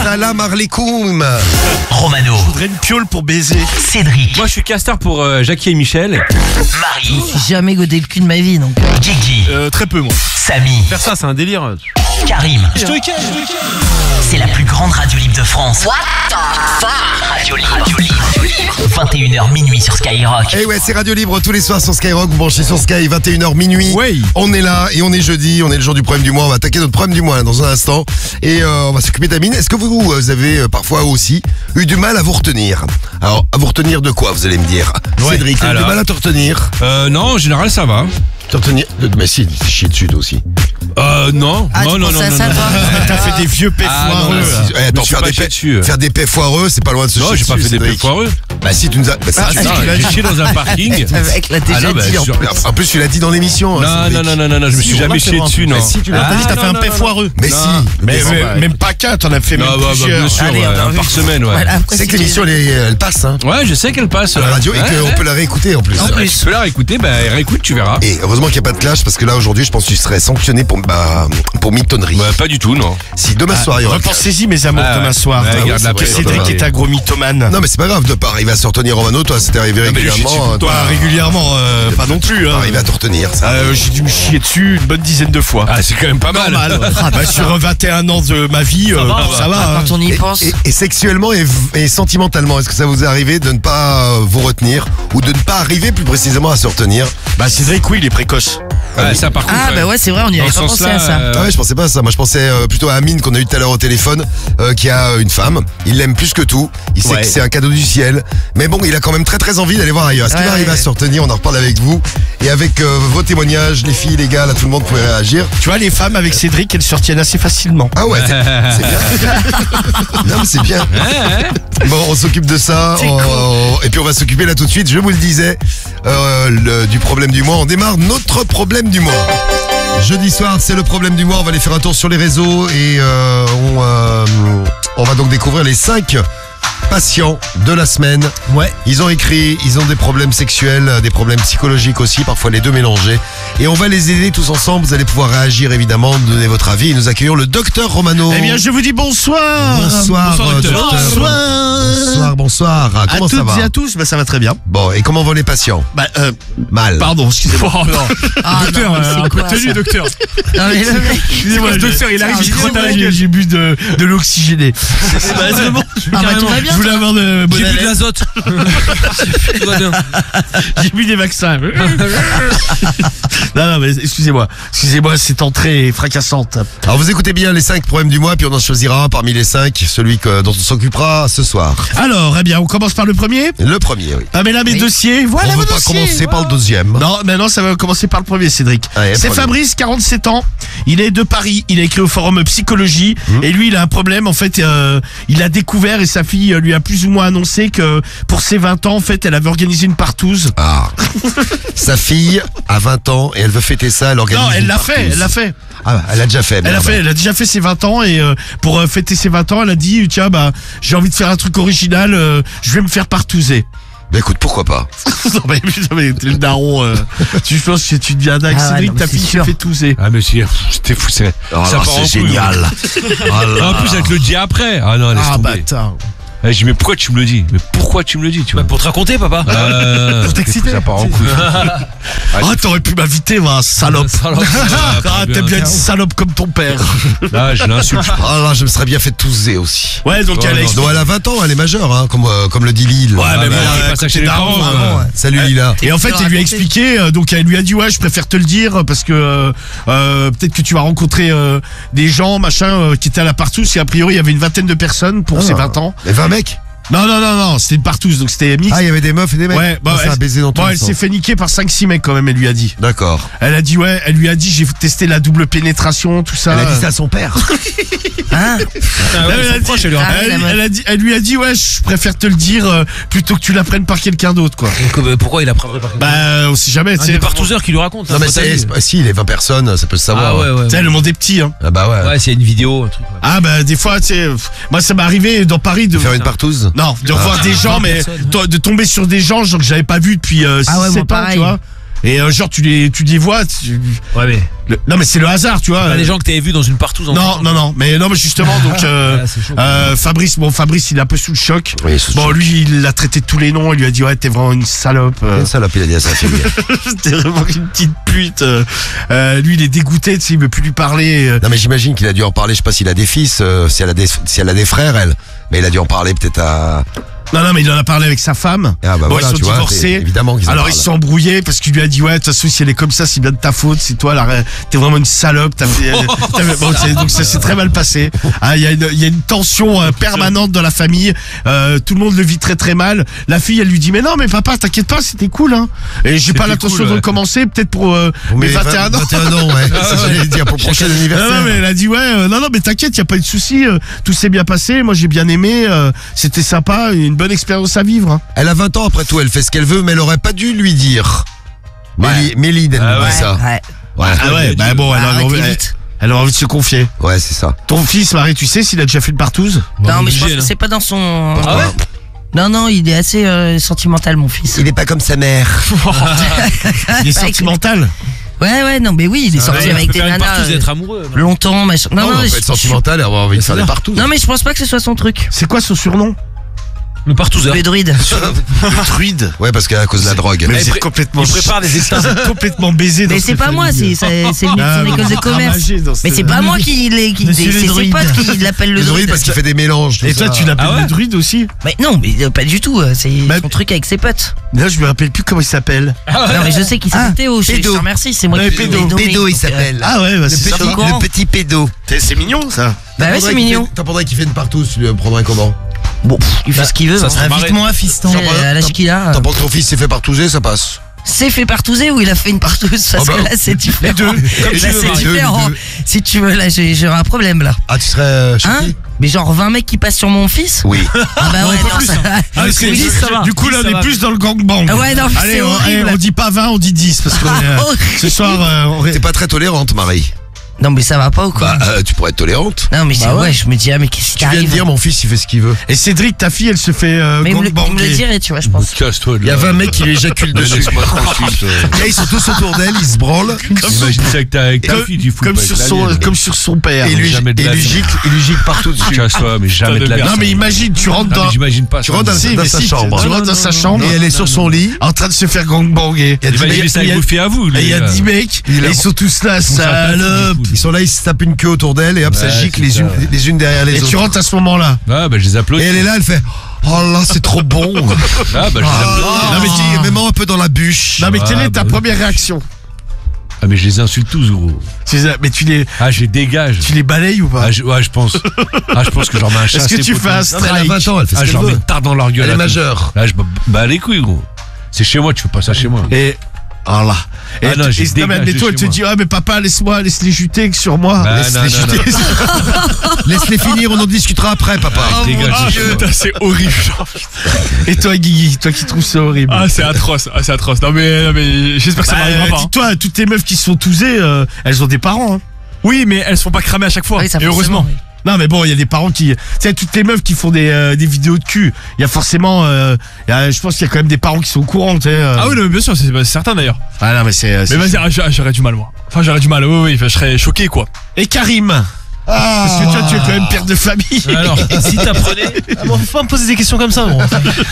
Salam alaikum. Romano. Je voudrais une piole pour baiser. Cédric. Moi je suis castor pour Jackie et Michel. Marie. J'ai jamais godé le cul de ma vie, donc. Guigui. Très peu, moi. Samy. Faire ça c'est un délire. Karim. C'est la plus grande radio libre de France. What the fuck? Radio libre. 21h minuit sur Skyrock. Et ouais, c'est Radio Libre tous les soirs sur Skyrock. Vous branchez sur Sky, 21h minuit. Oui. On est là et on est jeudi. On est le jour du problème du mois. On va attaquer notre problème du mois là, dans un instant. Et on va s'occuper d'Amine. Est-ce que vous avez parfois aussi eu du mal à vous retenir? Alors, à vous retenir de quoi, vous allez me dire? Ouais. Cédric, t'as eu du Alors. mal à te retenir? Non, en général ça va. Te retenir? Mais si, tu t'es chié dessus toi aussi. Non. Ah, non, tu non, pensais non, à non, ça, non. toi? T'as fait des vieux pets foireux. Attends, suis pas chié dessus. faire des paix foireux, c'est pas loin de se Non, chier j'ai pas dessus, fait des Cédric. pets foireux. Bah si, tu nous as... Bah, si, tu Putain, l'as dit. j'ai chié dans un parking. Le mec l'a déjà non, bah, dit en sur- plus. En plus, tu l'as dit dans l'émission. hein, Non, Cédric. non, je me suis jamais chié dessus, non. Bah si, tu l'as T'as dit, t'as fait un pet foireux. Mais Non. si. Mais bah, même pas qu'un, t'en as fait même Non, bah, plusieurs. bien sûr, Allez, on a un vu. par semaine, ouais. Voilà, après, c'est que si l'émission, elle passe, hein, Ouais, je sais qu'elle passe. à la radio, et Ouais, qu'on ouais. peut la réécouter en plus. En plus. Tu peux la réécouter, bah réécoute, tu verras. Et heureusement qu'il n'y a pas de clash, parce que là, aujourd'hui, je pense que tu serais sanctionné pour mitonnerie. Bah, pas du tout, non. Si demain soir, il y aura... Repensez-y, mes amours, Ah, demain soir. ouais, garde la Que paix, Cédric Thomas. est un gros mythomane. Non, mais c'est pas grave de pas arriver à se retenir, Romano. Toi, c'était arrivé mais je suis régulièrement. pour toi, Toi, régulièrement, pas non plus. Pas Hein. arriver à te retenir, ça. J'ai dû me chier dessus une bonne dizaine de fois. Ah, c'est quand même pas mal. Sur 21 ans de ma vie, ça va. hein. Quand on y pense. Et sexuellement et sentimentalement, est-ce que ça vous est arrivé de ne pas vous retenir ou de ne pas arriver plus précisément à se retenir? Bah Cédric, oui, il est précoce. Ouais, ça par contre. Ah, bah ouais, c'est vrai, on y Dans avait ce pas pensé sens-là, à ça. Ah ouais, je pensais pas à ça. Moi, je pensais plutôt à Amine qu'on a eu tout à l'heure au téléphone, qui a une femme. Il l'aime plus que tout. Il sait Ouais. que c'est un cadeau du ciel. Mais bon, il a quand même très envie d'aller voir ailleurs. Est-ce qu'il va Ouais, arriver à ouais. se retenir? On en reparle avec vous. Et avec vos témoignages, les filles, les gars, là, tout le monde pourrait réagir. Tu vois, les femmes avec Cédric, elles se retiennent assez facilement. Ah ouais, c'est bien. Non, mais c'est bien. Bon, on s'occupe de ça. Et puis on va s'occuper là tout de suite. Je vous le disais, du problème du mois. On démarre notre problème du mois. Jeudi soir, c'est le problème du mois. On va aller faire un tour sur les réseaux et on va donc découvrir les 5 patients de la semaine. Ouais. Ils ont écrit, ils ont des problèmes sexuels, des problèmes psychologiques aussi, parfois les deux mélangés. Et on va les aider tous ensemble. Vous allez pouvoir réagir évidemment, donner votre avis. Et nous accueillons le docteur Romano. Eh bien, je vous dis bonsoir. Bonsoir, docteur. Bonsoir. À Comment ça toutes va? et à tous, bah, ça va très bien. Bon, et comment vont les patients? Bah, Mal. pardon, excusez-moi. Ah, non, mais c'est quoi, ça? docteur. Non, mais le mec. Excusez-moi, Le docteur, il arrive, il j'ai crotte à la gueule. J'ai bu de l'oxygéné. C'est bon. Ah, bah, tout va bien. Je voulais avoir de bonne J'ai bu de haleine. l'azote. Tout va bien. J'ai bu des vaccins. Non, mais excusez-moi. Excusez-moi, cette entrée fracassante. Alors vous écoutez bien les 5 problèmes du mois, puis on en choisira un parmi les 5, celui dont on s'occupera ce soir. Alors, eh bien, on commence par le premier. Le premier, oui. Pamela, mes Oui. dossiers. Voilà On vos ne veut pas dossiers. commencer par le deuxième. Non, mais non, ça va commencer par le premier, Cédric. Allez, C'est premier. Fabrice, 47 ans. Il est de Paris. Il a écrit au forum Psychologie. Et lui, il a un problème. En fait, il a découvert et sa fille lui a plus ou moins annoncé que pour ses 20 ans, en fait, elle avait organisé une partouze. Ah. Sa fille a 20 ans et elle veut fêter ça, elle organise Non, elle une l'a fait. partouze. Elle l'a fait. Ah, elle a déjà fait. merde. Elle a déjà fait ses 20 ans et pour fêter ses 20 ans, elle a dit tiens bah j'ai envie de faire un truc original, je vais me faire partouzer. Bah écoute, pourquoi pas? non mais t'es le daron, tu penses que tu deviens dingue, Ah ouais, Cédric, non, mais ta c'est fille se sûr. fait touser. Ah, mais si, c'était fou, c'est. Oh, Ça alors, part en c'est couille. génial. Oh là En plus, là. avec le dit après. Ah non, laisse Ah tomber. bâtard. Eh, j'ai dit, mais pourquoi tu me le dis? Mais pourquoi tu me le dis, tu vois? Pour te raconter, papa. Pour t'exciter. Ça part en couille. Ah t'aurais pu m'inviter, va, salope. Ah t'es bien une salope comme ton père. Là, je l'insulte. Oh là, je me serais bien fait touser aussi. Ouais donc elle a Non, elle a 20 ans, elle est majeure, hein, comme le dit Lille. Ouais, mais bon, pas ça chez les daron, parents. vraiment, ouais. Salut Lila. Et en fait, Tu elle lui a raconter. expliqué, donc elle lui a dit ouais, je préfère te le dire parce que peut-être que tu vas rencontrer des gens, machin, qui étaient à la partouze. Et a priori, il y avait une vingtaine de personnes pour ses 20 ans. Mais 20 mecs? Non, c'était une partouze, donc c'était mix. Ah, il y avait des meufs et des mecs? Ouais, bah, ça a baisé dans tous bon, les elle sens. s'est fait niquer par 5-6 mecs quand même, elle lui a dit. D'accord. Elle a dit ouais, elle lui a dit j'ai testé la double pénétration, tout ça. Elle a dit ça à son père. Hein? Elle lui a dit ouais, je préfère te le dire plutôt que tu l'apprennes par quelqu'un d'autre quoi. Pourquoi il apprendrait par quelqu'un? Bah on sait jamais, tu Un sais. des partouzeurs qui lui raconte. Non mais si, les 20 personnes, ça peut se savoir. Ah ouais, ouais. Tu sais, le monde est petit hein. Ah bah ouais. Ouais, c'est une vidéo, un truc. Ouais. Ah bah des fois tu sais, moi ça m'est arrivé dans Paris de Faire une partouze? non, de revoir des gens mais de tomber sur des gens genre que j'avais pas vu depuis 6-7 ouais, moi, ans, pareil. tu vois. Et genre tu les vois. Ouais, mais. Non mais c'est le hasard, tu vois. Pas les gens que t'avais vus dans une partouze en Non, mais justement, donc c'est chaud. Fabrice, il est un peu sous le choc. Oui, sous le Bon, choc. lui, il l'a traité de tous les noms. Il lui a dit ouais, t'es vraiment une salope. Une salope, il a dit à sa fille. T'es vraiment une petite pute. Lui, il est dégoûté, tu sais, il veut plus lui parler. Non mais j'imagine qu'il a dû en parler, je sais pas s'il a des fils, si elle a des frères, elle. Mais il a dû en parler peut-être à... Non, mais il en a parlé avec sa femme. Ah bah bon, voilà, ils sont tu vois, divorcés. évidemment qu'ils en Alors parlent. ils se sont embrouillés parce qu'il lui a dit ouais, de toute façon si elle est comme ça, c'est bien de ta faute, c'est toi, t'es vraiment une salope. Donc ça s'est très mal passé. Ah, il y a une tension permanente dans la famille. Tout le monde le vit très très mal. La fille, elle lui dit mais non, mais papa, t'inquiète pas, c'était cool, hein. Et j'ai pas C'était l'intention cool, de ouais. recommencer, peut-être pour mes 21 ans. 21 ans, ouais. Ça, j'allais dire pour le prochain anniversaire. Non, mais elle a dit ouais, non mais t'inquiète, y a pas eu de souci, tout s'est bien passé, moi j'ai bien aimé, c'était sympa, une bonne expérience à vivre. Hein. Elle a 20 ans après tout, elle fait ce qu'elle veut, mais elle aurait pas dû lui dire. Mélide, elle nous dit ça. Ouais. Ah ouais, bah bon, Arrêtez vite. elle a envie de se confier. Ouais, c'est ça. Ton fils, Marie, tu sais s'il a déjà fait une partouze? Non, mais je pense que c'est pas dans son. Ah ouais? Non, il est assez sentimental, mon fils. Il est pas comme sa mère. Il est sentimental. Ouais, non, mais oui, il est sorti Ouais, avec tu peux des faire une nanas partouze et être amoureux. longtemps, machin. Non, on peut être sentimental et avoir envie de faire des partout. Non, mais je pense pas que ce soit son truc. C'est quoi son surnom? Le partouzeur. Le druide. Le druide. Ouais, parce qu'à cause de la drogue. Mais il vous êtes pré- complètement. il prépare des états. Vous êtes complètement baisé dans Mais cette c'est pas moi, famille. c'est le mec Ah, de son école de commerce. ramagé dans Mais ce- c'est pas moi qui l'ai. Monsieur le C'est ses druide. potes qui l'appellent le Le druide druide. parce qu'il fait des mélanges. tout Et toi, ça. tu l'appelles Ah ouais le druide aussi? Mais non, mais pas du tout. C'est Bah, son truc avec ses potes. Là, je me rappelle plus comment il s'appelle. Non, mais je sais qu'il s'appelle Théo. Je Pédo. te remercie, c'est moi Ouais, qui Pédo. l'ai nommé, Pédo, il donc, s'appelle. Ah ouais, bah c'est ça. pédo. Courant. Le petit pédo. C'est mignon ça. Bah ouais, c'est mignon. T'apprendrais qu'il fait une partouze, tu le prendrais comment? Bon, il fait ce qu'il veut. ça hein. serait marré. Invite-moi, fiston. À l'âge qu'il a. T'as pas que ton fils s'est fait partouzer, ça passe. C'est fait partouzer ou il a fait une partouze? Parce Oh bah, que là, c'est différent. deux. Là, Les deux, c'est les deux, différent. les deux. Si tu veux, là, j'aurai un problème, là. Ah, tu serais Hein? choqué? Mais genre 20 mecs qui passent sur mon fils? Oui. Ah bah ouais, non, ça va. Ah, parce que Oui, 10, ça va. du coup, là, on est plus dans le gangbang. Ah ouais, non, Allez, c'est horrible. on dit pas 20, on dit 10. Parce que ce soir, on T'es pas très tolérante, Marie. Non, mais ça va pas ou quoi? Bah, tu pourrais être tolérante. Non, mais ouais, je me dis, ah, mais qu'est-ce qui Tu viens de t'arrive? dire, mon fils, il fait ce qu'il veut. Et Cédric, ta fille, elle se fait Mais il me le gangbanger. dirait, tu vois, je pense. Casse-toi de Il y a là. 20 mecs qui l'éjaculent dessus. Laisse-moi tranquille. Là, ils sont tous autour d'elle, ils se branlent. Imagine ça avec ta fille, tu fous Comme pas sur avec la son, mienne. comme sur son père. Et jamais de la vie. il lui gicle partout dessus. Casse-toi, mais jamais de la vie. Non, mais imagine, tu rentres Non, dans. mais j'imagine pas. Tu ça. rentres Si, dans mais sa si, chambre. Tu rentres dans sa chambre. Et elle est sur son lit. En train de se faire gangbanger. Imaginez ça avec vos filles à vous. Et il y a les gars. 10 mecs, Il et a- ils sont tous là, salope. Ils sont là, ils se tapent une queue autour d'elle et hop, ça Ouais, gicle c'est ça, les unes derrière les Et autres. tu rentres à ce moment-là. Ah, bah, je les applaudis. Et elle est là, elle fait oh là, c'est trop bon. Ah, bah, je les applaudis. Non, mais dis, mets-moi un peu dans la bûche. Non, mais quelle Ah, est ta bah, première réaction? Ah, mais je les insulte tous, gros. Mais tu Je les dégage. les balayes ou pas? Ouais, je pense. Je pense que je leur mets un chassé. Est-ce que tu fais un Non, mais elle a strike? 20 ans, elle fait ce Je qu'elle leur mets veut. une tarte dans leur gueule. Elle est là, tout. majeure. Là, je bats les couilles, gros. C'est chez moi, tu fais pas ça chez moi. Et voilà. Et Ah non, elle j'ai te- non, mais dégagé admettons, elle chez te moi. dit ah mais papa laisse-les juter que sur moi. Bah, Laisse-les non, non, chuter. Laisse-les finir, on en discutera après, papa. Dégage de chez moi. C'est horrible. Et toi Guigui, toi qui trouves ça horrible. Ah, c'est atroce. Ah, c'est atroce. Non, mais j'espère que ça m'arrivera pas. hein. Dis-toi, toutes les meufs qui se sont tousées, elles ont des parents. Hein. Oui, mais elles se font pas cramer à chaque fois. Oui, ça Et heureusement. forcément, oui. Non mais bon, il y a des parents qui, tu sais, toutes les meufs qui font des vidéos de cul. Il y a forcément, je pense qu'il y a quand même des parents qui sont au courant, tu sais. Ah oui, non, mais bien sûr, c'est certain d'ailleurs. Ah non mais c'est. Mais vas-y, j'aurais du mal, moi. Enfin, j'aurais du mal. Oui, je serais choqué, quoi. Et Karim. Parce que toi, tu es quand même père de famille. Alors, si t'apprenais. Ah bon, faut pas me poser des questions comme ça, gros.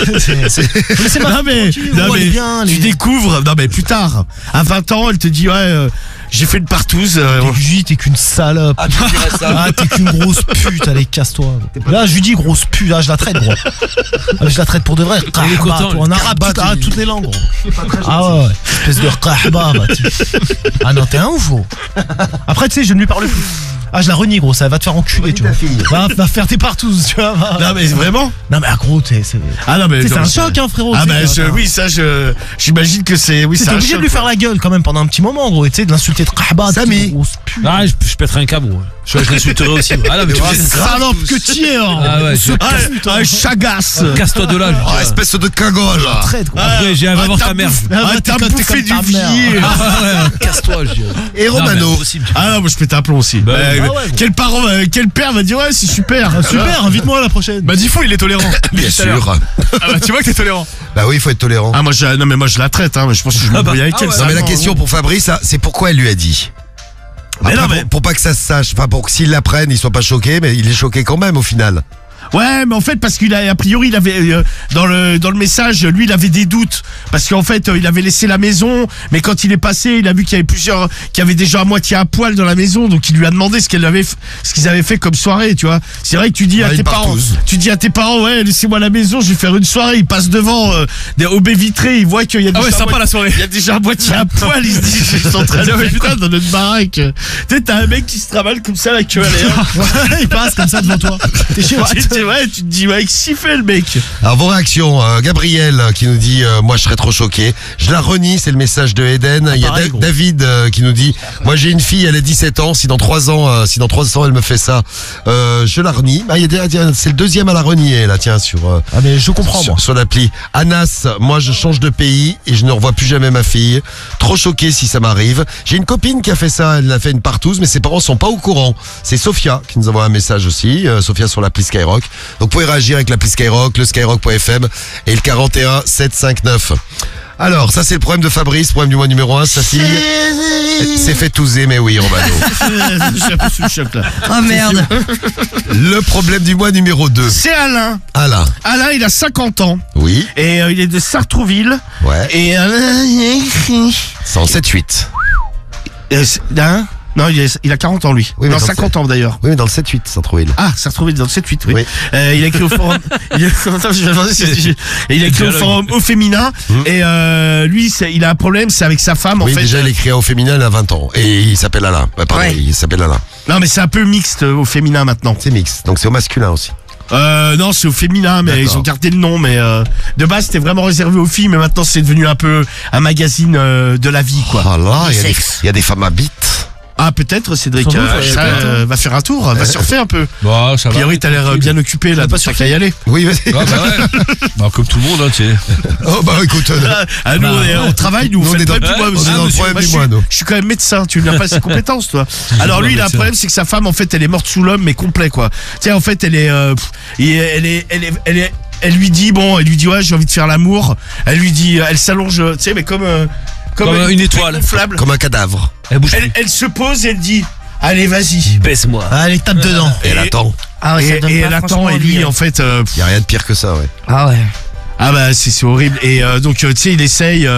Non mais tu découvres, non mais plus tard, à 20 ans, elle te dit ouais, j'ai fait une partouze. T'es qu'une salope. Ah, tu dirais ça. Ah, t'es qu'une grosse pute, allez, casse-toi. Là, je lui dis grosse pute, là, je la traite, gros. Ah, je la traite pour de vrai. Il est content, Kahba, en arabe, toutes les langues, gros. Ah ouais, espèce de kahba, bah, ah non, t'es un ouf, gros. Après, tu sais, je ne lui parle plus. Ah, je la renie, gros, ça va te faire enculer, tu vois. Va faire tes partous, tu vois. Non mais vraiment. Non, mais gros, c'est Ah non mais un choc, hein, frérot. Ah tu sais, bah oui, ça j'imagine que c'est oui, t'es c'est un obligé de choc, lui quoi. faire la gueule quand même pendant un petit moment, gros, et tu sais, de l'insulter de kahba, Samy. grosse pute. Ah, je pèterais un câble, gros. Je l'insulterai aussi. Ah, non, mais tu fais Salope que tu es, hein. Ah ouais, Un chagasse. casse-toi de là. Oh, espèce de cagole. Traite, quoi. Après, j'ai un va voir ta mère. T'as t'es bouffé comme du ta mère. vieux. Casse-toi, je dis. Et Romano. Ah non, moi je pète un plomb aussi. Quel parent, quel père va dire ouais c'est super. Super, invite-moi à la prochaine. Bah, Diffo, il est tolérant. Bien sûr. Ah, bah, tu vois que t'es tolérant. Bah oui, il faut être tolérant. Ah moi moi je la traite hein, mais je pense que je m'embrouille avec elle. Non mais la question pour Fabrice, là, c'est pourquoi elle lui a dit. Mais Après, non, mais- pour pas que ça se sache, enfin pour que s'ils l'apprennent, ils soient pas choqués, mais il est choqué quand même au final. Ouais, mais en fait parce qu'il a priori il avait dans le message, lui il avait des doutes parce qu'en fait il avait laissé la maison, mais quand il est passé, il a vu qu'il y avait qu'il y avait des gens à moitié à poil dans la maison, donc il lui a demandé ce qu'ils avaient fait comme soirée, tu vois. C'est vrai que tu dis à Ouais, tes une parents, partouze. ouais, laissez-moi la maison, je vais faire une soirée. Il passe devant des baies vitrées, il voit qu'il y a des Ah ouais, gens à sympa la soirée. il y a déjà à moitié à poil, il se dit, je suis en train de faire quoi dans notre baraque. Tu sais, t'as un mec qui se travaille comme ça, la queue à l'air. Il passe comme ça devant toi. T'es chiant. Tu te dis, ouais, qu'est-ce qu'il fait le mec? Alors vos réactions, Gabriel qui nous dit moi je serais trop choqué. Je la renie, c'est le message de Eden. Il y a pareil, gros. David qui nous dit moi j'ai une fille, elle a 17 ans, si dans 3 ans elle me fait ça, je la renie. Ah, c'est le deuxième à la renier là, tiens, sur Ah, mais je comprends, moi. sur l'appli. Anas, moi je change de pays et je ne revois plus jamais ma fille. Trop choqué si ça m'arrive. J'ai une copine qui a fait ça, elle a fait une partouze, mais ses parents sont pas au courant. C'est Sophia qui nous envoie un message aussi, Sophia sur l'appli Skyrock. Donc vous pouvez réagir avec l'appli Skyrock, le skyrock.fm et le 41 759. Alors, ça c'est le problème de Fabrice, problème du mois numéro 1, sa fille s'est fait touser, mais oui, Romano. Je suis un peu sous le choc là. Oh merde. Le problème du mois numéro 2. C'est Alain. Alain. Alain, il a 50 ans Oui, et il est de Sartrouville. ouais. Et Alain, il écrit. 107-8. Hein? Non, il a 40 ans lui. Oui, mais non, dans 50 ans d'ailleurs. Oui, mais dans le 7-8, Sartrouville. Ah, Sartrouville dans le 7-8, oui. Oui. Il a écrit au forum. Il a écrit au forum au féminin. Et lui, il a un problème, c'est avec sa femme en Oui, fait. déjà, il écrit au féminin, il a 20 ans. Et il s'appelle Alain. Pardon, Ouais. il s'appelle Alain. Non, mais c'est un peu mixte au féminin maintenant. C'est mix, donc c'est au masculin aussi. Non, c'est au féminin, mais D'accord. ils ont gardé le nom. Mais de base, c'était vraiment réservé aux filles, mais maintenant, c'est devenu un peu un magazine de la vie, quoi. Oh là, Du il sexe. y a des femmes à bite. Ah, peut-être, Cédric. Sans doute, Ça, ouais, va faire un tour, va surfer un peu. Bah, ça A va. priori, t'as l'air bien occupé là, pas sûr qu'à y aller. Oui, vas-y. Ah, bah ouais. Bah, comme tout le monde, hein, tu sais. Oh, bah écoute. Ah, nous, on travaille, nous, on on fait est le dans- problème du mois. on est dans le Monsieur, problème moi, du je mois, suis- nous. Je suis quand même médecin, tu n'as pas ses compétences, toi. Alors lui, il a un problème, c'est que sa femme, en fait, elle est morte sous l'homme, mais complet, quoi. Tu sais, en fait, elle lui dit, ouais, j'ai envie de faire l'amour. Elle lui dit, elle s'allonge, tu sais, mais comme une étoile. gonflable. Comme un cadavre. Elle bouge plus. Elle se pose et elle dit, allez, vas-y. Baisse-moi. Allez, tape dedans. Et elle attend. Ah ouais, ça Et donne elle pas attend, franchement et envie, lui, hein. en fait, Il y a rien de pire que ça, ouais. Ah ouais. ah bah c'est horrible. Et donc tu sais, il essaye.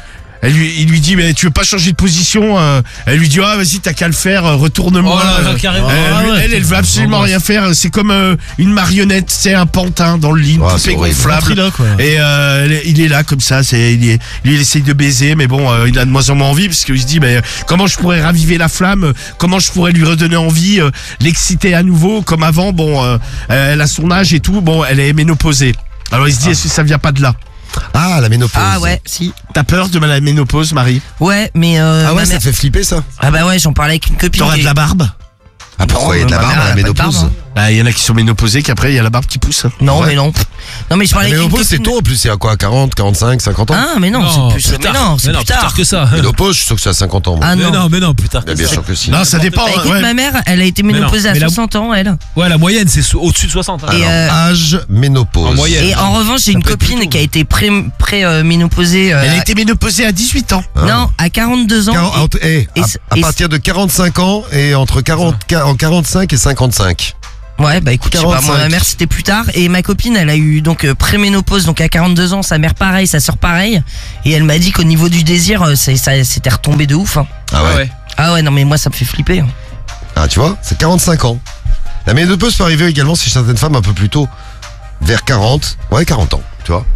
Il lui dit mais tu veux pas changer de position? Elle lui dit ah vas-y t'as qu'à le faire, retourne-moi. Oh là là, carrément. Elle veut absolument rien faire. C'est comme une marionnette, c'est un pantin dans le lit, Ouais, tout c'est est horrible. gonflable. Ventriloque, ouais. Et il est là comme ça. Lui il essaye de baiser, mais bon il a de moins en moins envie parce qu'il se dit mais comment je pourrais raviver la flamme? Comment je pourrais lui redonner envie, l'exciter à nouveau comme avant? Bon, elle a son âge et tout. Bon, elle est ménopausée. Alors il se dit est-ce que ça vient pas de là? Ah, la ménopause. Ah ouais, si. T'as peur de la ménopause, Marie? Ouais, mais Ah ouais, ma ça mère- te fait flipper ça? Ah bah ouais, j'en parlais avec une copine. T'aurais qui- de la barbe? Ah pourquoi il y a de la ma barbe mère, à la elle a pas de ménopause? barbe, Bah, il y en a qui sont ménopausés, qu'après, il y a la barbe qui pousse. Non, Ouais. mais non. Non, mais je La parlais avec une ménopause c'est copine. tôt en plus, c'est à quoi? 40, 45, 50 ans? Ah, mais non, c'est plus tard. mais non, c'est Mais non, plus tard. que ça. Ménopause, je suis sûr que c'est à 50 ans. Moi. Ah Mais non. non, plus tard que Bien ça. sûr que si. Non, ça dépend. Bah, écoute, ouais. ma mère, elle a été non, ménopausée à mais la- 60 ans, elle. Ouais, la moyenne, c'est au-dessus de 60. hein. Et, Âge, ménopause. En moyenne. Et en revanche, j'ai une peut être plus copine tôt. qui a été ménopausée. Elle a été ménopausée à 18 ans. Non, à 42 ans. Et à partir de 45 ans et entre 45 et 55. Ouais, bah écoute, je sais pas, moi, 45. ma mère c'était plus tard. Et ma copine, elle a eu donc préménopause, donc à 42 ans, sa mère pareil, sa soeur pareil. Et elle m'a dit qu'au niveau du désir, ça c'était retombé de ouf. Hein. Ah ouais. Ah ouais, non mais moi ça me fait flipper. Hein. Ah tu vois, c'est 45 ans. La ménopause peut arriver également chez certaines femmes un peu plus tôt. Vers 40. Ouais, 40 ans, tu vois.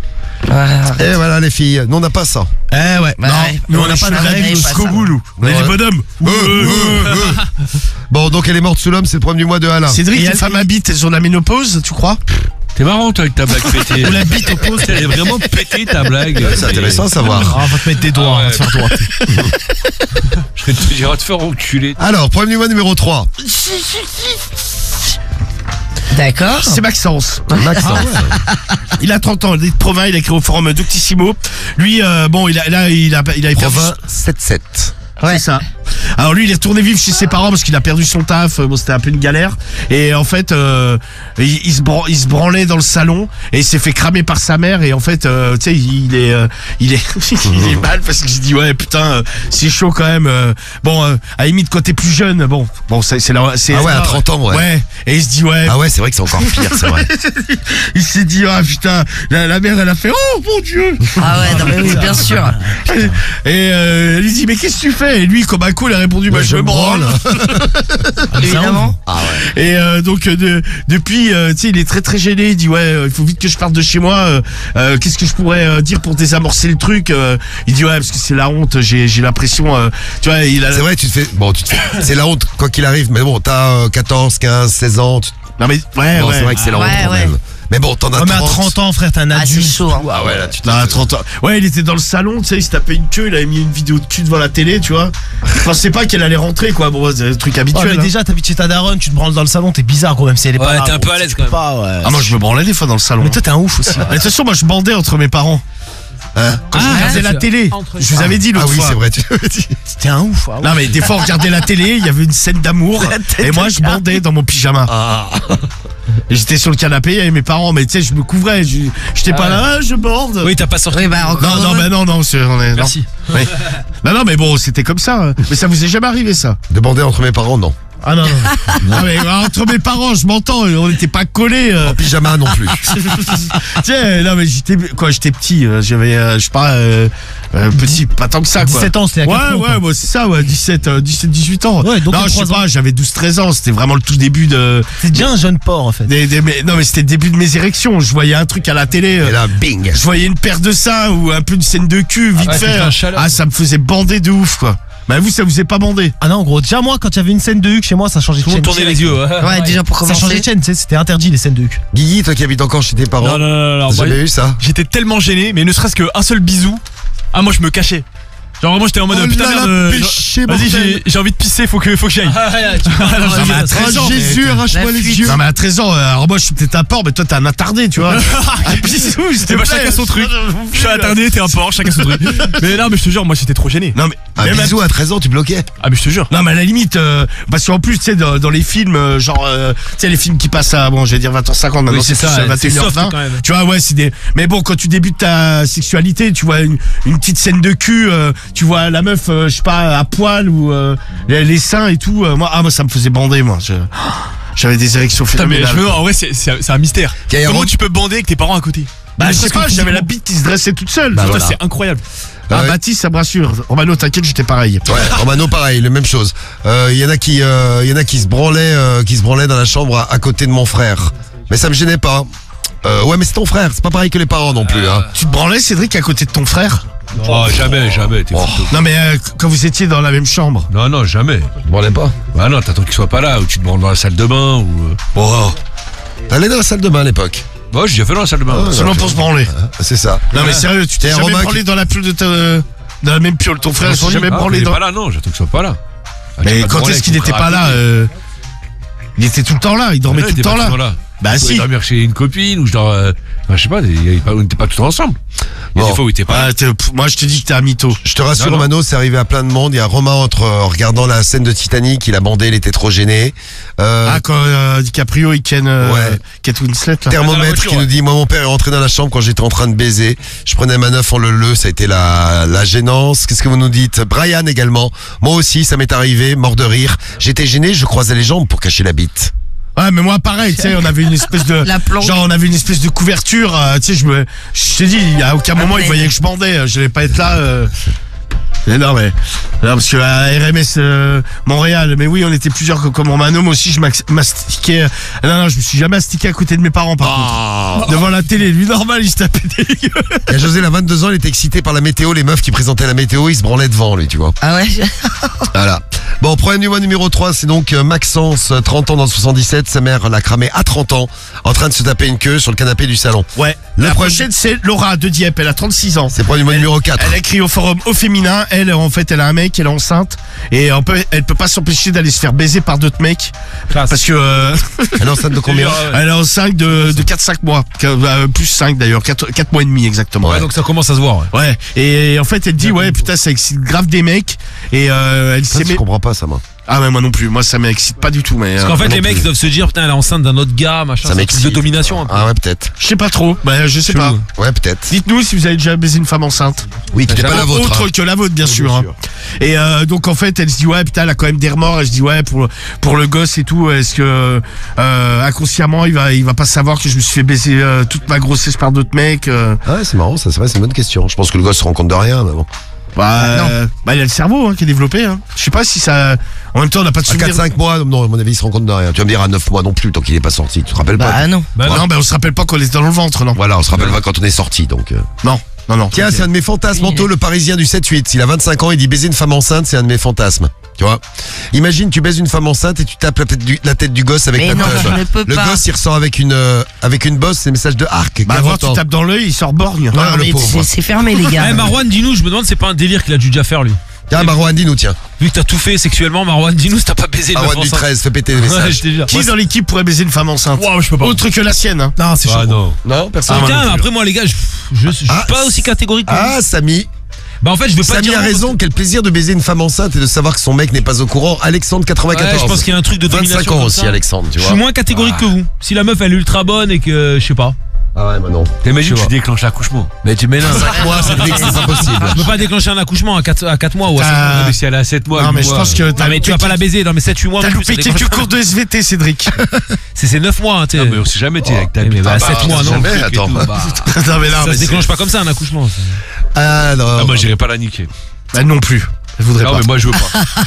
Et voilà les filles, nous on n'a pas ça. Eh ouais. Bah non, ouais. nous on n'a Je pas de suis règles pas jusqu'au ça. bout, nous. On est Ouais. des bonhommes. Bon, donc elle est morte sous l'homme, c'est le problème du mois de Alain. Cédric, les femmes habitent, elles ont la ménopause, tu crois? T'es marrant, toi, avec ta blague pétée. Ou la bite au poste. Elle est vraiment pétée, ta blague. C'est intéressant à savoir. Ah, on va te mettre des doigts, on va te faire droite. J'irai te faire enculer. Alors, problème du mois numéro 3. D'accord. C'est Maxence. Maxence. Il a 30 ans, il est de Provins, il a écrit au forum Doctissimo. Lui, bon, il a perdu. Provins 7-7. C'est ça. Alors lui, il est retourné vivre chez ses parents parce qu'il a perdu son taf. Bon, c'était un peu une galère. Et en fait, il se branlait dans le salon et il s'est fait cramer par sa mère. Et en fait, tu sais, il est mal parce qu'il se dit ouais, putain, c'est chaud quand même. Bon, à la limite, quand t'es plus jeune, bon, c'est Ah ouais, à 30 ans, ouais. Ouais. Et il se dit ouais. Ah ouais, c'est vrai que c'est encore pire, c'est vrai. Il s'est dit ah putain, la mère, elle a fait oh mon Dieu. Ah ouais, non mais oui, bien sûr. Et elle lui dit mais qu'est-ce que tu fais? Et lui, comme un coup, il a répondu bah je me branle. Évidemment. Ah ouais. Et donc depuis, tu sais, il est très très gêné. Il dit ouais, il faut vite que je parte de chez moi. Qu'est-ce que je pourrais dire pour désamorcer le truc? Il dit ouais parce que c'est la honte. J'ai l'impression, tu vois, C'est vrai, c'est la honte quoi qu'il arrive. Mais bon, t'as 14, 15, 16 ans. Non mais ouais, Bon, ouais. c'est vrai que c'est la honte Ouais, quand ouais. même. Mais bon, t'en as Ouais, mais à 30. 30 ans, frère, t'es un Ah, c'est adulte. chaud. Hein. Ah ouais, là, tu Non, à 30 ans. Ouais, il était dans le salon, tu sais, il se tapait une queue, il avait mis une vidéo de cul devant la télé, tu vois. Je pensais pas qu'elle allait rentrer, quoi. Bon, c'est un truc Ouais, habituel. mais hein. déjà, t'habites chez ta daronne, tu te branles dans le salon, t'es bizarre, gros, même si elle est pas Ouais, là. t'es un gros. peu à l'aise, Tu quand peux pas, ouais. Ah, moi, je me branlais des fois dans le salon. Mais toi, t'es un ouf aussi. Mais de toute façon, moi, je bandais entre mes parents. Quand je regardais la télé, je vous avais dit l'autre Ah oui, fois. c'est vrai, tu l'avais dit. T'es un ouf. Ah ouais. Non mais des fois on regardait la télé, il y avait une scène d'amour et moi je bandais dans mon pyjama. Et j'étais sur le canapé avec mes parents, mais tu sais je me couvrais, j'étais pas là, ah, je bande. Oui, t'as pas sorti. Oui, bah encore. Non, heureux. non, on est. Merci. Non. Ouais. Non, mais bon, c'était comme ça. Mais ça vous est jamais arrivé ça? De bander entre mes parents, non. Ah non, non. Non mais entre mes parents, je m'entends, on n'était pas collés. En pyjama non plus. Tiens, non mais j'étais petit, j'avais je sais pas petit, pas tant que ça quoi. 17 ans, c'était à Ouais, 4 ans, ouais, quoi. moi c'est ça, ouais, 18 ans. Ouais, donc non, à je sais 3 ans. pas, j'avais 12-13 ans, c'était vraiment le tout début de. C'est déjà un jeune porc, en fait. Non, mais c'était le début de mes érections. Je voyais un truc à la télé. Et là, bing. Je voyais une paire de seins ou un peu une scène de cul, vite ouais, fait. c'était un chaleur. Ah, ça me faisait bander de ouf, quoi. Bah, vous, ça vous est pas bandé. Ah non, gros, déjà, moi, quand il y avait une scène de Huck chez moi, ça changeait de Tout le chaîne. monde tournait les yeux. Ouais, déjà pour Ça changeait commencer. de chaîne, tu sais, c'était interdit les scènes de Huck. Guigui, toi qui habites encore chez tes parents. Non, non, non, non. T'as moi, jamais eu ça? J'étais tellement gêné, mais ne serait-ce qu'un seul bisou. Ah, moi je me cachais. Genre vraiment j'étais en mode Oh putain là là, merde. péché Vas-y, mortel. j'ai envie de pisser, faut que j'y aille. Non, mais à 13 ans. Jésus, arrache-moi les yeux. Non, mais à 13 ans, alors moi, je suis peut-être un porc, mais toi, t'es un attardé, tu vois. Bisous, s'il te Eh ben, plaît. chacun son truc. Je suis attardé, t'es un porc, chacun son truc. Mais non, mais je te jure, moi j'étais trop gêné. Non, mais. Un même bisou à 13 ans, tu bloquais. Ah, mais je te jure. Non mais à la limite, parce qu'en plus tu sais dans les films genre tu sais les films qui passent à bon je vais dire 20h50 maintenant Oui, c'est c'est plus ça, à c'est soft, 21h20 quand même. tu vois ouais c'est des mais bon quand tu débutes ta sexualité tu vois une petite scène de cul tu vois la meuf je sais pas à poil ou les seins et tout moi ça me faisait bander moi j'avais des érections Putain, mais phénoménales. je veux, en vrai, c'est un mystère. Tiens, Comment Ron- tu peux bander avec tes parents à côté? Bah Ne je sais serait-ce pas que j'avais la physiquement. bite qui se dressait toute seule Bah, Putain, voilà. c'est incroyable. ah Ouais. Baptiste ça me rassure Romano t'inquiète j'étais pareil Ouais, Romano pareil, la même chose. Il y en a qui se branlaient dans la chambre à côté de mon frère. Mais ça me gênait pas. Ouais, mais c'est ton frère, c'est pas pareil que les parents non plus. Hein. tu te branlais Cédric à côté de ton frère Oh, jamais, t'es Oh. fou. non mais quand vous étiez dans la même chambre Non, non, jamais. Tu te branlais pas? Bah non, t'attends qu'il soit pas là, ou tu te branles dans la salle de bain, ou. Oh. T'allais dans la salle de bain à l'époque. Moi, j'ai déjà fait dans la salle de bain. Ah, seulement pour se branler C'est ça. non mais sérieux tu t'es Et jamais Romain branlé dans la piole de ta dans la même piole ton frère s'est jamais Ah, branlé il est dans pas là, non, j'attends qu'il soit pas là. Ah, mais j'ai pas de quand branler est-ce avec qu'il ton était frère pas à là côté. il était tout le temps là il dormait Ah non, tout il le était temps pas là toujours là. bah Il pouvait si dormir chez une copine, ou je dors. Enfin, je sais pas, on n'était pas tous ensemble. Il y a Bon. des fois où il était pas là. moi je te dis que t'es un mytho Je te rassure, Non, non. Romano, c'est arrivé à plein de monde. Il y a Romain en regardant la scène de Titanic, il a bandé, il était trop gêné. quand DiCaprio il ken Ouais. Kate Winslet là. Dans la Thermomètre voiture, qui nous ouais. dit, moi mon père est rentré dans la chambre quand j'étais en train de baiser. Je prenais ma neuf en le, ça a été la gênance. Qu'est-ce que vous nous dites? Brian également. Moi aussi, ça m'est arrivé, mort de rire. J'étais gêné, je croisais les jambes pour cacher la bite. Ouais mais moi pareil tu sais on avait une espèce de La planque. genre on avait une espèce de couverture tu sais je t'ai dit à aucun moment il voyait que je bandais je devais pas être là Mais non mais non, parce que à RMS Montréal mais oui on était plusieurs comme Romano moi aussi je mastiquais non je me suis jamais mastiqué à côté de mes parents par contre devant la télé lui normal il se tapait des gueules Et José, il a 22 ans, il était excité par la météo. Les meufs qui présentaient la météo, ils se branlaient devant, lui, tu vois. Ah ouais. Voilà. Bon, problème du mois numéro 3, c'est donc Maxence, 30 ans dans le 77. Sa mère l'a cramé à 30 ans, en train de se taper une queue sur le canapé du salon. Ouais. La prochaine, c'est Laura de Dieppe. Elle a 36 ans. C'est le problème du mois numéro 4. Elle a écrit au forum au féminin. Elle, en fait, elle a un mec, elle est enceinte. Et elle peut pas s'empêcher d'aller se faire baiser par d'autres mecs. Parce que... Elle est enceinte de combien? Elle est enceinte de 4-5 mois. Plus 5 d'ailleurs. 4 mois et demi exactement. Ouais, donc ça commence à se voir. Ouais. Et en fait, elle dit, ouais, putain, ça excite grave des mecs. Et elle Ça, s'est... je comprends pas ça, moi. Ah ouais, moi non plus. Moi, ça m'excite pas du tout. Mais Parce qu'en fait, non les mecs plus. doivent se dire, putain, elle est enceinte d'un autre gars, machin. Ça c'est un truc m'excite. de domination un peu. Ah ouais, peut-être. je sais pas trop. Bah, je sais pas. Ouais, peut-être. Dites-nous si vous avez déjà baisé une femme enceinte. Oui, qui n'est pas la vôtre. Autre que la vôtre, bien sûr. Hein. Et donc en fait, elle se dit ouais, putain, elle a quand même des remords. Elle se dit ouais, pour le gosse et tout, est-ce que inconsciemment il va pas savoir que je me suis fait baiser toute ma grossesse par d'autres mecs. Ah ouais, c'est marrant, ça, c'est vrai, c'est une bonne question. Je pense que le gosse se rend compte de rien, mais bon. Bah il y a le cerveau qui est développé. Hein. Je sais pas si ça. En même temps, on n'a pas de À souvenir. 4-5 mois, non, à mon avis, il se rend compte de rien. Tu vas me dire à 9 mois non plus, tant qu'il est pas sorti. Tu te rappelles pas? Bah non. Non, on se rappelle pas qu'on est dans le ventre, non. Voilà, on se rappelle pas quand on est sorti, donc. Non. Tiens, c'est un de mes fantasmes, Anto, le Parisien du 7-8. S'il a 25 ans, il dit baiser une femme enceinte, c'est un de mes fantasmes. Tu vois? Imagine, tu baises une femme enceinte et tu tapes la tête du gosse avec Mais ta non, teub. je ne peux Le pas. gosse, il ressort avec une bosse, c'est un message de arc. Bah, voir, tu tapes dans l'œil, il sort borgne. Ah, le Mais pauvre. c'est fermé, les gars. Eh, Marwan, dis-nous, je me demande, c'est pas un délire qu'il a dû déjà faire, lui. Tiens, Marwan, dis-nous, tiens. Vu que t'as tout fait sexuellement, Marwan, dis-nous si t'as pas baisé une meuf Marwan du enceinte. 13, fais péter les Ouais, messages. je te jure. Qui dans l'équipe pourrait baiser une femme enceinte? Waouh, je peux pas. Autre que la sienne. Hein. Non, c'est chaud. Ah non. Non, personne. Putain, mais après moi les gars, je suis Ah, pas aussi catégorique que vous. Ah, Samy. Bah en fait, je veux pas Samy dire a non, raison, quel plaisir de baiser une femme enceinte et de savoir que son mec n'est pas au courant. Alexandre, 94. Ouais, je pense qu'il y a un truc de 25 domination ans comme aussi, ça. Alexandre, tu Je vois. suis moins catégorique que vous. Si la meuf elle est ultra bonne et que je sais pas. Ah ouais, bah non. T'imagines, Tu tu déclenches l'accouchement. Mais tu mets là. 5 mois, c'est pas possible. Je peux pas déclencher un accouchement à 4 mois ou à 5 mois. Non, mais si elle est à 7 mois, Non, 8 mais je mois, pense que Non mais tu vas pas la baiser dans mes 7-8 mois. T'as non plus, loupé ça déclenche quelques pas. cours de SVT, Cédric. C'est 9 mois, hein, tu sais. Non, mais on sait jamais, tu avec ta mais bah, bite. 7 mois, non. jamais, attends. non, mais non, Ça mais se déclenche pas comme ça un accouchement. Alors. Ah, moi, j'irai pas la niquer. Bah, non plus. Je voudrais Non, pas. mais moi, je veux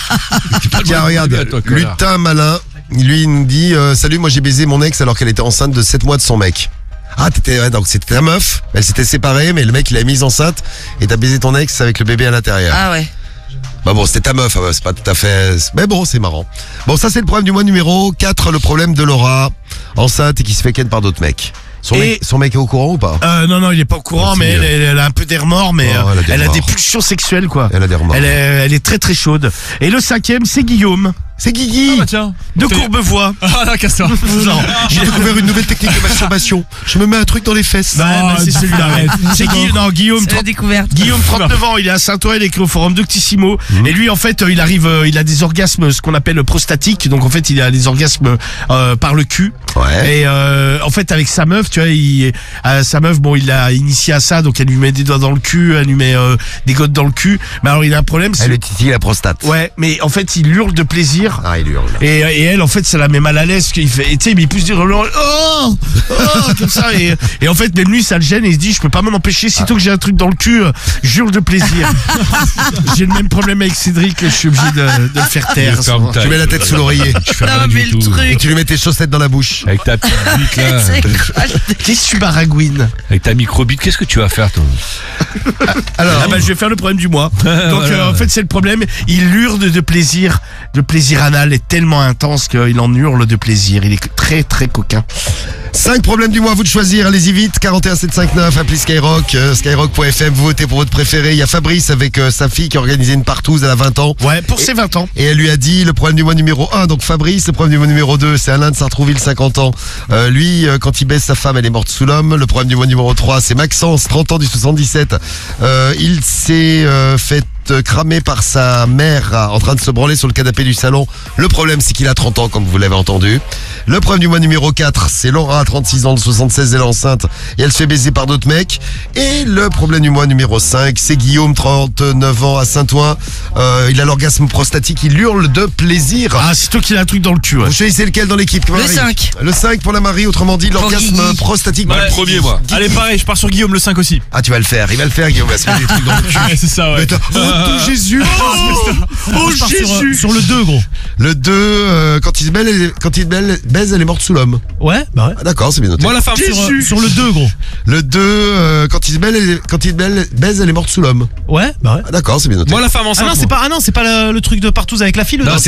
pas. Tiens, regarde, à toi, connard. Lutin Malin, lui, il nous dit salut, moi j'ai baisé mon ex alors qu'elle était enceinte de 7 mois de son mec. Ah, donc c'était ta meuf, elle s'était séparée, mais le mec il l'a mise enceinte et t'as baisé ton ex avec le bébé à l'intérieur. Ah ouais. Bah bon, c'était ta meuf, c'est pas tout à fait. Mais bon, c'est marrant. Bon, ça c'est le problème du mois numéro 4, le problème de Laura, enceinte et qui se fait ken par d'autres mecs. Son mec est au courant ou pas? Non, il est pas au courant, mais elle a un peu des remords, mais Oh, elle a des pulsions sexuelles, quoi. Elle a des remords. Elle est très très chaude. Et le 5e, c'est Guillaume. C'est Guigui Tiens. De Courbevoie. Ah non, casse-toi. Non. J'ai découvert une nouvelle technique de masturbation. Je me mets un truc dans les fesses. Bah, c'est celui-là. C'est Guillaume. C'est la découverte. Guillaume, 39 ans, il est à Saint-Ouen, il écrit au forum Doctissimo. Et lui, en fait, il a des orgasmes, ce qu'on appelle prostatiques. Donc, en fait, il a des orgasmes par le cul. Ouais. Et en fait, avec sa meuf, tu vois, sa meuf, bon, il l'a initié à ça, donc elle lui met des doigts dans le cul, elle lui met des gouttes dans le cul. Mais alors, il a un problème. Elle lui titille la prostate. Ouais, mais en fait, il hurle de plaisir. Ah, il hurle. Et elle, en fait, ça la met mal à l'aise. Qu'il fait, tu sais, il pousse des hurlements. Oh, comme ça. Et en fait, même lui, ça le gêne. Et il se dit, je peux pas m'en empêcher. Sitôt que j'ai un truc dans le cul, j'hurle de plaisir. J'ai le même problème avec Cédric. Je suis obligé de le faire taire. Tu mets la tête sous l'oreiller. Non, mais le Et truc. tu lui mets tes chaussettes dans la bouche. Avec ta petite bite là, C'est quoi le- Qu'est-ce que tu baragouines? avec ta microbite, qu'est-ce que tu vas faire toi? Ah bah, je vais faire le problème du mois. Donc en fait c'est le problème. Il hurle de plaisir. Le plaisir anal est tellement intense qu'il en hurle de plaisir. Il est très très coquin. 5 problèmes du mois, à vous de choisir, allez-y vite, 41759, appli Skyrock, skyrock.fm, vous votez pour votre préféré. Il y a Fabrice avec sa fille qui a organisé une partouze, elle a 20 ans. Ouais, pour ses 20 ans. Et elle lui a dit le problème du mois numéro 1, donc Fabrice, le problème du mois numéro 2, c'est Alain de Sartrouville, 50 ans. Lui, quand il baisse sa femme, elle est morte sous l'homme. Le problème du mois numéro 3, c'est Maxence, 30 ans du 77. Il s'est fait cramé par sa mère en train de se branler sur le canapé du salon. Le problème, c'est qu'il a 30 ans, comme vous l'avez entendu. Le problème du mois numéro 4, c'est Laura, 36 ans, de 76, elle est enceinte et elle se fait baiser par d'autres mecs. Et le problème du mois numéro 5, c'est Guillaume, 39 ans, à Saint-Ouen. Il a l'orgasme prostatique, il hurle de plaisir. Ah, c'est toi qui as un truc dans le cul. Ouais. Vous choisissez lequel dans l'équipe, Marie? 5. Le 5 pour la Marie, autrement dit, l'orgasme Guigui. prostatique. Bah, Le premier, moi. Allez, pareil, je pars sur Guillaume le 5 aussi. Ah, tu vas le faire, il va le faire, Guillaume, va se mettre des trucs dans le cul. Ouais, c'est ça, ouais. Mais tout Jésus. Moi, je pars sur le 2, gros. Le 2, quand il baise, elle est morte sous l'homme. Ouais, bah ouais. Ah, d'accord, c'est bien noté. Moi, la femme Sur le 2, gros. Le 2, quand il baise, elle est morte sous l'homme. Ouais, bah ouais. Ah, d'accord, c'est bien noté. Moi, la femme enceinte. Ah non, c'est pas le truc de partouze avec la fille, le Non,